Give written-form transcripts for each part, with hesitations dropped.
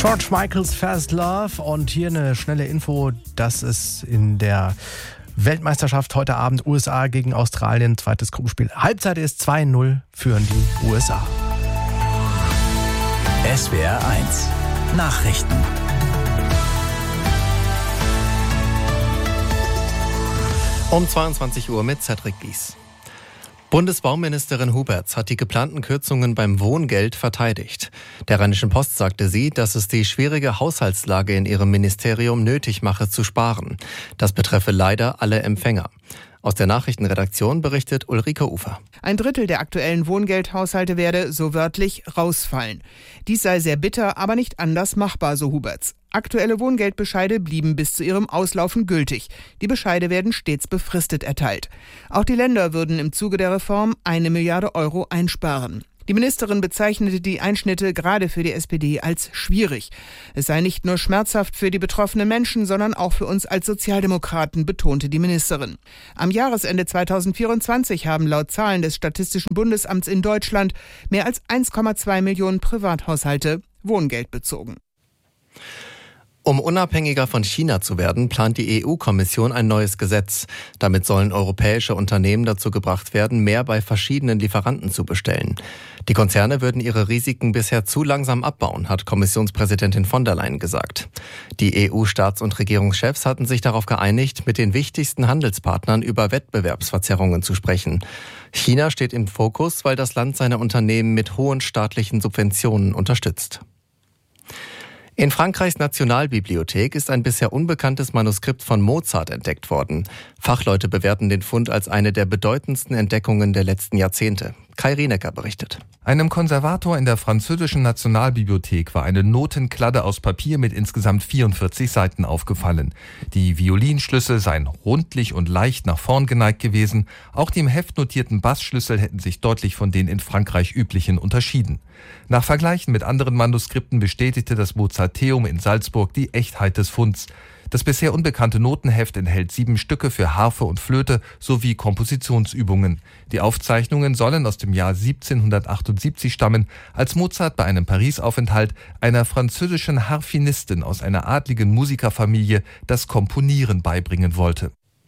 George Michaels First Love und hier eine schnelle Info, dass es in der Weltmeisterschaft heute Abend USA gegen Australien, zweites Gruppenspiel. Halbzeit ist 2-0, führen die USA. SWR 1 Nachrichten. Um 22 Uhr mit Cedric Bies. Bundesbauministerin Huberts hat die geplanten Kürzungen beim Wohngeld verteidigt. Der Rheinischen Post sagte sie, dass es die schwierige Haushaltslage in ihrem Ministerium nötig mache zu sparen. Das betreffe leider alle Empfänger. Aus der Nachrichtenredaktion berichtet Ulrike Ufer. Ein Drittel der aktuellen Wohngeldhaushalte werde, so wörtlich, rausfallen. Dies sei sehr bitter, aber nicht anders machbar, so Huberts. Aktuelle Wohngeldbescheide blieben bis zu ihrem Auslaufen gültig. Die Bescheide werden stets befristet erteilt. Auch die Länder würden im Zuge der Reform 1 Milliarde Euro einsparen. Die Ministerin bezeichnete die Einschnitte gerade für die SPD als schwierig. Es sei nicht nur schmerzhaft für die betroffenen Menschen, sondern auch für uns als Sozialdemokraten, betonte die Ministerin. Am Jahresende 2024 haben laut Zahlen des Statistischen Bundesamts in Deutschland mehr als 1,2 Millionen Privathaushalte Wohngeld bezogen. Um unabhängiger von China zu werden, plant die EU-Kommission ein neues Gesetz. Damit sollen europäische Unternehmen dazu gebracht werden, mehr bei verschiedenen Lieferanten zu bestellen. Die Konzerne würden ihre Risiken bisher zu langsam abbauen, hat Kommissionspräsidentin von der Leyen gesagt. Die EU-Staats- und Regierungschefs hatten sich darauf geeinigt, mit den wichtigsten Handelspartnern über Wettbewerbsverzerrungen zu sprechen. China steht im Fokus, weil das Land seine Unternehmen mit hohen staatlichen Subventionen unterstützt. In Frankreichs Nationalbibliothek ist ein bisher unbekanntes Manuskript von Mozart entdeckt worden. Fachleute bewerten den Fund als eine der bedeutendsten Entdeckungen der letzten Jahrzehnte. Kai Rienecker berichtet. Einem Konservator in der französischen Nationalbibliothek war eine Notenkladde aus Papier mit insgesamt 44 Seiten aufgefallen. Die Violinschlüssel seien rundlich und leicht nach vorn geneigt gewesen. Auch die im Heft notierten Bassschlüssel hätten sich deutlich von den in Frankreich üblichen unterschieden. Nach Vergleichen mit anderen Manuskripten bestätigte das Mozarteum in Salzburg die Echtheit des Funds. Das bisher unbekannte Notenheft enthält 7 Stücke für Harfe und Flöte sowie Kompositionsübungen. Die Aufzeichnungen sollen aus dem Jahr 1778 stammen, als Mozart bei einem Paris-Aufenthalt einer französischen Harfenistin aus einer adligen Musikerfamilie das Komponieren beibringen wollte.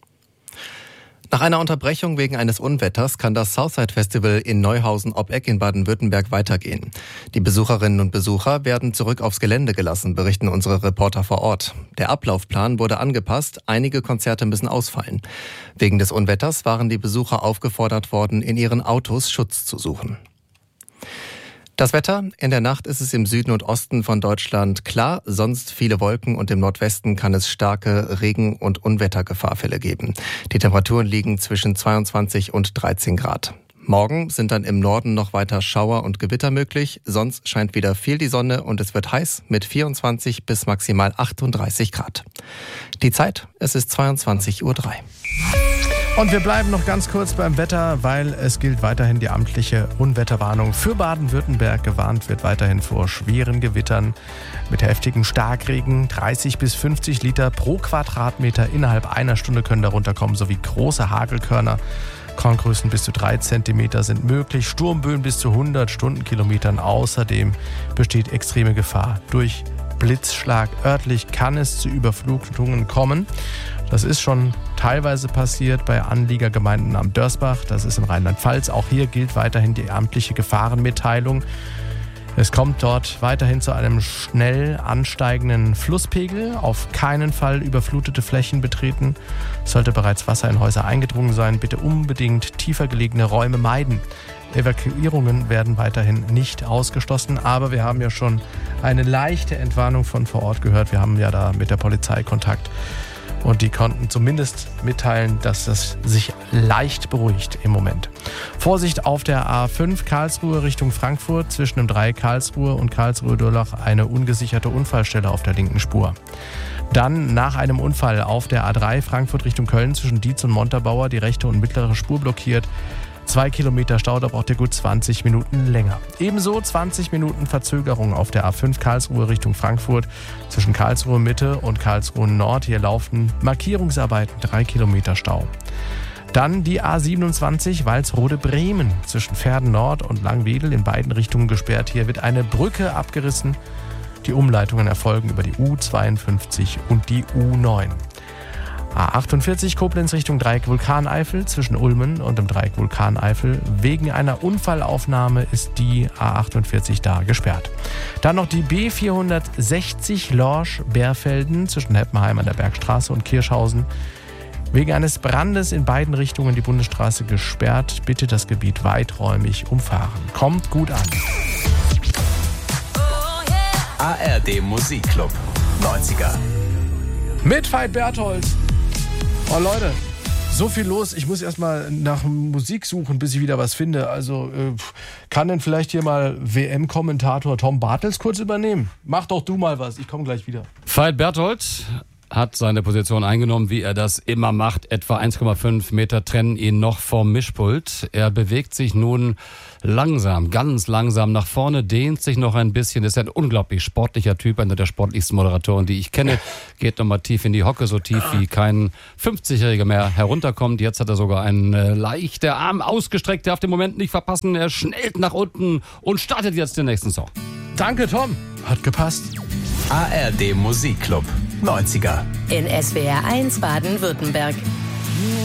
Nach einer Unterbrechung wegen eines Unwetters kann das Southside Festival in Neuhausen-ob-Eck in Baden-Württemberg weitergehen. Die Besucherinnen und Besucher werden zurück aufs Gelände gelassen, berichten unsere Reporter vor Ort. Der Ablaufplan wurde angepasst, einige Konzerte müssen ausfallen. Wegen des Unwetters waren die Besucher aufgefordert worden, in ihren Autos Schutz zu suchen. Das Wetter: In der Nacht ist es im Süden und Osten von Deutschland klar, sonst viele Wolken und im Nordwesten kann es starke Regen- und Unwettergefahrfälle geben. Die Temperaturen liegen zwischen 22 und 13 Grad. Morgen sind dann im Norden noch weiter Schauer und Gewitter möglich, sonst scheint wieder viel die Sonne und es wird heiß mit 24 bis maximal 38 Grad. Die Zeit: Es ist 22:03 Uhr. Und wir bleiben noch ganz kurz beim Wetter, weil es gilt weiterhin die amtliche Unwetterwarnung für Baden-Württemberg. Gewarnt wird weiterhin vor schweren Gewittern mit heftigem Starkregen. 30 bis 50 Liter pro Quadratmeter innerhalb einer Stunde können darunter kommen, sowie große Hagelkörner. Korngrößen bis zu 3 Zentimeter sind möglich, Sturmböen bis zu 100 Stundenkilometern. Außerdem besteht extreme Gefahr durch Blitzschlag. Örtlich kann es zu Überflutungen kommen. Das ist schon teilweise passiert bei Anliegergemeinden am Dörsbach. Das ist in Rheinland-Pfalz. Auch hier gilt weiterhin die amtliche Gefahrenmitteilung. Es kommt dort weiterhin zu einem schnell ansteigenden Flusspegel. Auf keinen Fall überflutete Flächen betreten. Sollte bereits Wasser in Häuser eingedrungen sein, bitte unbedingt tiefer gelegene Räume meiden. Evakuierungen werden weiterhin nicht ausgeschlossen, aber wir haben ja schon eine leichte Entwarnung von vor Ort gehört. Wir haben ja da mit der Polizei Kontakt. Und die konnten zumindest mitteilen, dass es sich leicht beruhigt im Moment. Vorsicht auf der A5 Karlsruhe Richtung Frankfurt. Zwischen dem Dreieck Karlsruhe und Karlsruhe-Durlach eine ungesicherte Unfallstelle auf der linken Spur. Dann nach einem Unfall auf der A3 Frankfurt Richtung Köln zwischen Dietz und Montabaur die rechte und mittlere Spur blockiert. 2 Kilometer Stau, da braucht ihr gut 20 Minuten länger. Ebenso 20 Minuten Verzögerung auf der A5 Karlsruhe Richtung Frankfurt. Zwischen Karlsruhe Mitte und Karlsruhe Nord. Hier laufen Markierungsarbeiten, 3 Kilometer Stau. Dann die A27 Walsrode-Bremen. Zwischen Verden Nord und Langwedel in beiden Richtungen gesperrt. Hier wird eine Brücke abgerissen. Die Umleitungen erfolgen über die U52 und die U9. A48 Koblenz Richtung Dreieck Vulkaneifel zwischen Ulmen und dem Dreieck Vulkaneifel. Wegen einer Unfallaufnahme ist die A48 da gesperrt. Dann noch die B460 Lorsch-Bärfelden zwischen Heppenheim an der Bergstraße und Kirschhausen. Wegen eines Brandes in beiden Richtungen die Bundesstraße gesperrt. Bitte das Gebiet weiträumig umfahren. Kommt gut an. ARD Musikclub 90er. Mit Veit Berthold. Oh Leute, so viel los. Ich muss erstmal nach Musik suchen, bis ich wieder was finde. Also kann denn vielleicht hier mal WM-Kommentator Tom Bartels kurz übernehmen? Mach doch du mal was, ich komme gleich wieder. Veit Berthold hat seine Position eingenommen, wie er das immer macht. Etwa 1,5 Meter trennen ihn noch vom Mischpult. Er bewegt sich nun langsam, ganz langsam nach vorne, dehnt sich noch ein bisschen. Ist ein unglaublich sportlicher Typ, einer der sportlichsten Moderatoren, die ich kenne. Geht nochmal tief in die Hocke, so tief wie kein 50-Jähriger mehr herunterkommt. Jetzt hat er sogar einen leichter Arm ausgestreckt. Der darf den Moment nicht verpassen. Er schnellt nach unten und startet jetzt den nächsten Song. Danke, Tom. Hat gepasst. ARD Musikclub 90er. In SWR 1 Baden-Württemberg.